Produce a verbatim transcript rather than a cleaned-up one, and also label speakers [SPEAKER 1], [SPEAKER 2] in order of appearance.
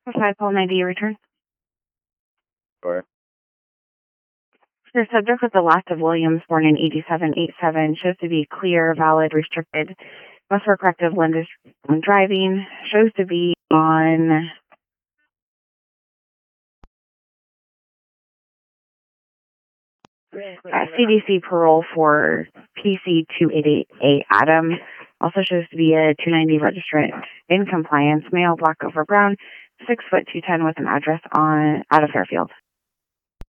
[SPEAKER 1] Five Paul ninety return.
[SPEAKER 2] Sure.
[SPEAKER 1] Your subject was the last of Williams, born in eighty-seven eighty-seven, shows to be clear, valid, restricted, must for corrective lenders on driving, shows to be on uh, C D C parole for P C two eighty-eight A Adam. Also shows to be a two ninety registrant in compliance, male, black over brown, six foot two ten with an address on out of Fairfield.